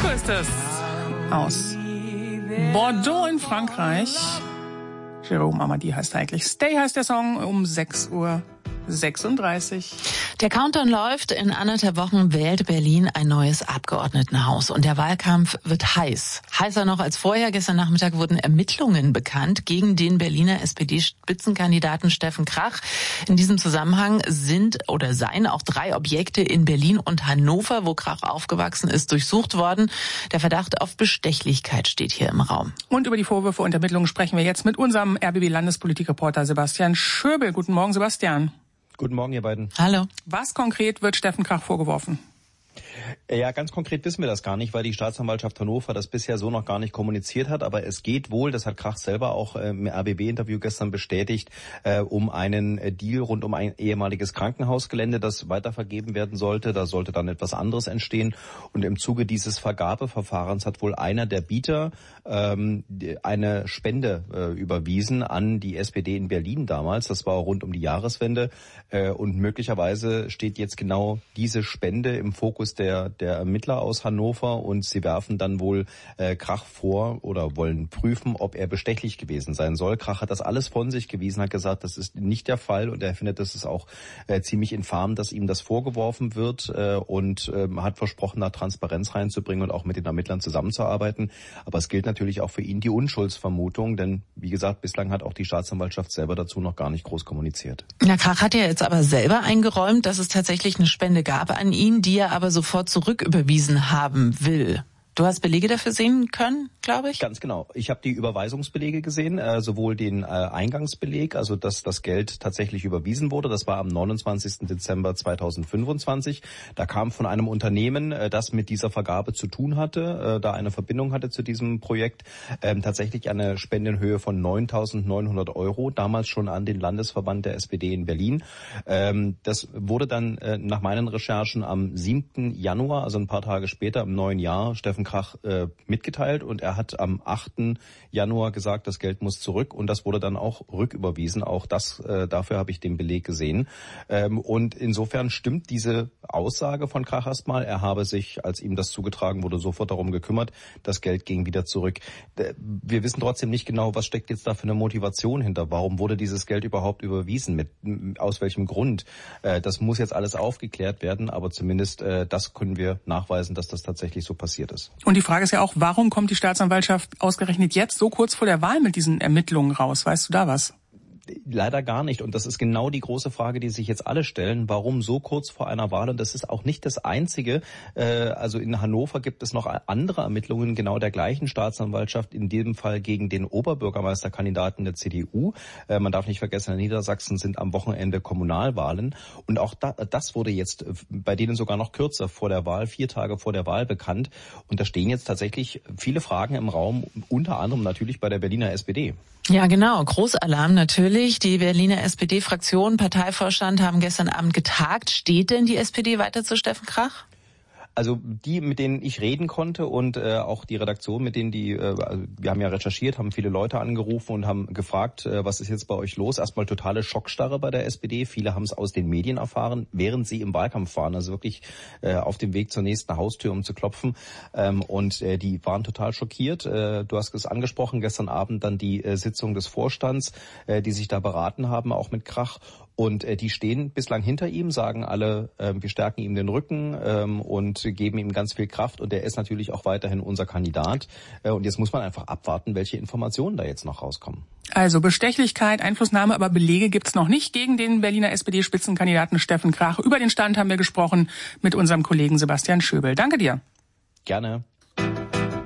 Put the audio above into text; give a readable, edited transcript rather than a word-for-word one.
So ist es. Aus Bordeaux in Frankreich. Jérôme Amadi heißt eigentlich. Stay heißt der Song um 6:36 Uhr. Der Countdown läuft. In 1,5 Wochen wählt Berlin ein neues Abgeordnetenhaus. Und der Wahlkampf wird heiß. Heißer noch als vorher. Gestern Nachmittag wurden Ermittlungen bekannt gegen den Berliner SPD-Spitzenkandidaten Steffen Krach. In diesem Zusammenhang seien auch 3 Objekte in Berlin und Hannover, wo Krach aufgewachsen ist, durchsucht worden. Der Verdacht auf Bestechlichkeit steht hier im Raum. Und über die Vorwürfe und Ermittlungen sprechen wir jetzt mit unserem RBB-Landespolitikreporter Sebastian Schöbel. Guten Morgen, Sebastian. Guten Morgen, ihr beiden. Hallo. Was konkret wird Steffen Krach vorgeworfen? Ja, ganz konkret wissen wir das gar nicht, weil die Staatsanwaltschaft Hannover das bisher so noch gar nicht kommuniziert hat. Aber es geht wohl, das hat Krach selber auch im RBB-Interview gestern bestätigt, um einen Deal rund um ein ehemaliges Krankenhausgelände, das weitervergeben werden sollte. Da sollte dann etwas anderes entstehen. Und im Zuge dieses Vergabeverfahrens hat wohl einer der Bieter eine Spende überwiesen an die SPD in Berlin damals. Das war rund um die Jahreswende. Und möglicherweise steht jetzt genau diese Spende im Fokus der Ermittler aus Hannover und sie werfen dann wohl Krach vor oder wollen prüfen, ob er bestechlich gewesen sein soll. Krach hat das alles von sich gewiesen, hat gesagt, das ist nicht der Fall und er findet, das ist auch ziemlich infam, dass ihm das vorgeworfen wird und hat versprochen, da Transparenz reinzubringen und auch mit den Ermittlern zusammenzuarbeiten. Aber es gilt natürlich auch für ihn die Unschuldsvermutung, denn wie gesagt, bislang hat auch die Staatsanwaltschaft selber dazu noch gar nicht groß kommuniziert. Na, Krach hat ja jetzt aber selber eingeräumt, dass es tatsächlich eine Spende gab an ihn, die er aber sofort zurücküberwiesen haben will. Du hast Belege dafür sehen können, glaube ich? Ganz genau. Ich habe die Überweisungsbelege gesehen, sowohl den Eingangsbeleg, also dass das Geld tatsächlich überwiesen wurde. Das war am 29. Dezember 2025. Da kam von einem Unternehmen, das mit dieser Vergabe zu tun hatte, da eine Verbindung hatte zu diesem Projekt, tatsächlich eine Spende in Höhe von 9.900 €, damals schon an den Landesverband der SPD in Berlin. Das wurde dann nach meinen Recherchen am 7. Januar, also ein paar Tage später, im neuen Jahr, Steffen Krach mitgeteilt und er hat am 8. Januar gesagt, das Geld muss zurück und das wurde dann auch rücküberwiesen. Auch das, dafür habe ich den Beleg gesehen. Und insofern stimmt diese Aussage von Krach erstmal. Er habe sich, als ihm das zugetragen wurde, sofort darum gekümmert. Das Geld ging wieder zurück. Wir wissen trotzdem nicht genau, was steckt jetzt da für eine Motivation hinter. Warum wurde dieses Geld überhaupt überwiesen? Aus welchem Grund? Das muss jetzt alles aufgeklärt werden, aber zumindest das können wir nachweisen, dass das tatsächlich so passiert ist. Und die Frage ist ja auch, warum kommt die Staatsanwaltschaft ausgerechnet jetzt so kurz vor der Wahl mit diesen Ermittlungen raus? Weißt du da was? Leider gar nicht. Und das ist genau die große Frage, die sich jetzt alle stellen. Warum so kurz vor einer Wahl? Und das ist auch nicht das Einzige. Also in Hannover gibt es noch andere Ermittlungen genau der gleichen Staatsanwaltschaft, in diesem Fall gegen den Oberbürgermeisterkandidaten der CDU. Man darf nicht vergessen, in Niedersachsen sind am Wochenende Kommunalwahlen. Und auch das wurde jetzt bei denen sogar noch kürzer vor der Wahl, 4 Tage vor der Wahl bekannt. Und da stehen jetzt tatsächlich viele Fragen im Raum, unter anderem natürlich bei der Berliner SPD. Ja, genau. Großalarm natürlich. Die Berliner SPD-Fraktion, Parteivorstand haben gestern Abend getagt. Steht denn die SPD weiter zu Steffen Krach? Also die, mit denen ich reden konnte und auch die Redaktion, mit denen wir haben ja recherchiert, haben viele Leute angerufen und haben gefragt, was ist jetzt bei euch los? Erstmal totale Schockstarre bei der SPD. Viele haben es aus den Medien erfahren, während sie im Wahlkampf waren, also wirklich auf dem Weg zur nächsten Haustür, um zu klopfen. Und die waren total schockiert. Du hast es angesprochen, gestern Abend dann die Sitzung des Vorstands, die sich da beraten haben, auch mit Krach. Und die stehen bislang hinter ihm, sagen alle, wir stärken ihm den Rücken und geben ihm ganz viel Kraft. Und er ist natürlich auch weiterhin unser Kandidat. Und jetzt muss man einfach abwarten, welche Informationen da jetzt noch rauskommen. Also Bestechlichkeit, Einflussnahme, aber Belege gibt's noch nicht gegen den Berliner SPD-Spitzenkandidaten Steffen Krach. Über den Stand haben wir gesprochen mit unserem Kollegen Sebastian Schöbel. Danke dir. Gerne.